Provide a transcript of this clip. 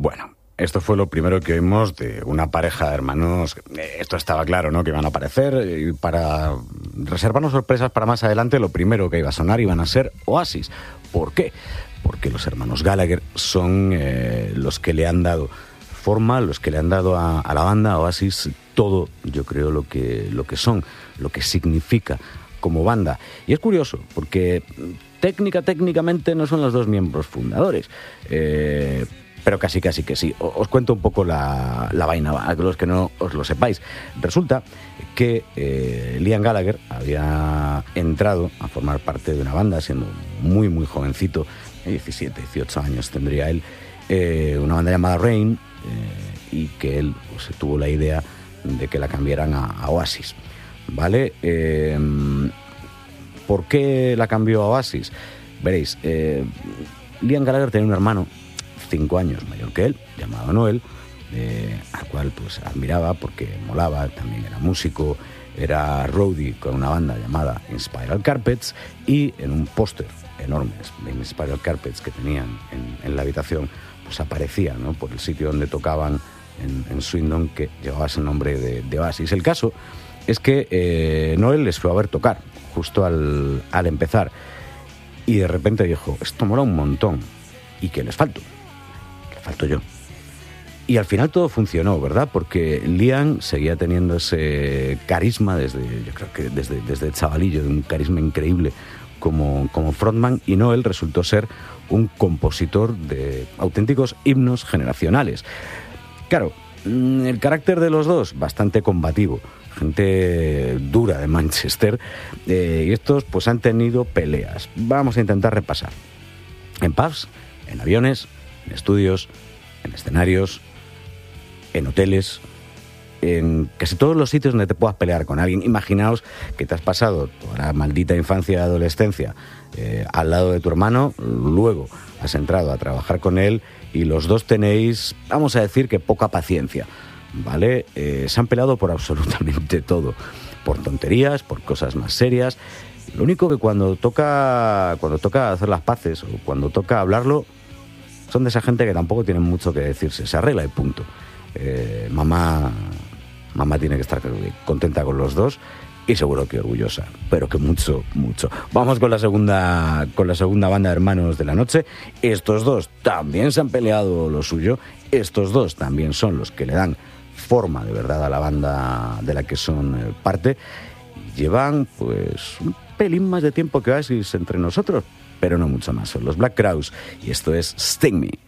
Bueno, esto fue lo primero que oímos de una pareja de hermanos. Esto estaba claro, ¿no?, que iban a aparecer. Y para reservarnos sorpresas para más adelante, lo primero que iba a sonar iban a ser Oasis. ¿Por qué? Porque los hermanos Gallagher son los que le han dado forma, los que le han dado a la banda Oasis todo, yo creo, lo que son, lo que significa como banda. Y es curioso, porque técnicamente no son los dos miembros fundadores, pero casi que sí. Os cuento un poco la vaina, a los que no os lo sepáis. Resulta que Liam Gallagher había entrado a formar parte de una banda siendo muy jovencito, 17, 18 años tendría él, una banda llamada Rain, y que él pues, tuvo la idea de que la cambiaran a Oasis, ¿vale? ¿Por qué la cambió a Oasis? Veréis, Liam Gallagher tenía un hermano 5 años mayor que él, llamado Noel, al cual pues admiraba porque molaba, también era músico, era roadie con una banda llamada Inspiral Carpets, y en un póster enorme de Inspiral Carpets que tenían en la habitación, pues aparecía, ¿no?, por el sitio donde tocaban en Swindon, que llevaba ese nombre de Oasis. El caso es que Noel les fue a ver tocar justo al empezar, y de repente dijo, esto mola un montón, y que les falto yo. Y al final todo funcionó, ¿verdad? Porque Liam seguía teniendo ese carisma yo creo que desde chavalillo, de un carisma increíble como frontman, y Noel resultó ser un compositor de auténticos himnos generacionales. Claro, el carácter de los dos, bastante combativo, gente dura de Manchester, y estos pues han tenido peleas. Vamos a intentar repasar. En pubs, en aviones, en estudios, en escenarios, en hoteles, en casi todos los sitios donde te puedas pelear con alguien. Imaginaos que te has pasado toda la maldita infancia y adolescencia al lado de tu hermano, luego has entrado a trabajar con él y los dos tenéis, vamos a decir, que poca paciencia, ¿vale? Se han peleado por absolutamente todo, por tonterías, por cosas más serias. Lo único que cuando toca hacer las paces o cuando toca hablarlo, son de esa gente que tampoco tienen mucho que decirse, se arregla y punto. Mamá tiene que estar contenta con los dos y seguro que orgullosa, pero que mucho. Vamos con la segunda banda de hermanos de la noche. Estos dos también se han peleado lo suyo, estos dos también son los que le dan forma de verdad a la banda de la que son parte. Llevan pues un pelín más de tiempo que Oasis entre nosotros, pero no mucho más. Son los Black Crowes y esto es Sting Me.